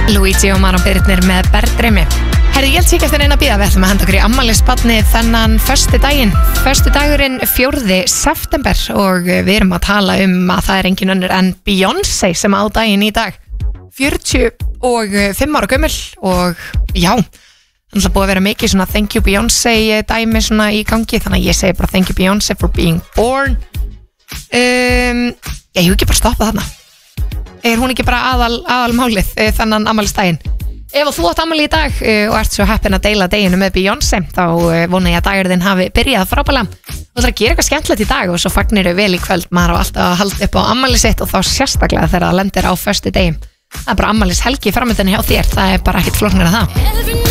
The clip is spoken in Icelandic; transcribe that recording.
Luigi og Mara Birnir með Bergdraumi. Herri, ég held sér ekki eftir eina bíða, við ætlum að henda okkur í afmælisbarni þennan föstudagurinn 4. september og við erum að tala að það er engin önnur en Beyoncé sem á daginn í dag. 45 ára gömul og já, það er búið að vera mikið svona thank you Beyoncé dæmi svona í gangi, þannig að ég segi bara thank you Beyoncé for being born. Ég hef ekki bara stoppað þarna. Er hún ekki bara aðal málið þannan afmælisdaginn? Ef þú átt afmæli í dag og ert svo heppin að deila daginu með Beyoncé, þá vona ég að dagurinn hafi byrjað frábælega. Þú ætlar að gera eitthvað skemmtilegt í dag og svo fagnir þau vel í kvöld. Maður á alltaf að halda upp á afmæli sitt og þá sérstaklega þegar það lendir á föstudegi. Það er bara afmælishelgi framöndan hjá þér, það er bara ekkert flóknara en það.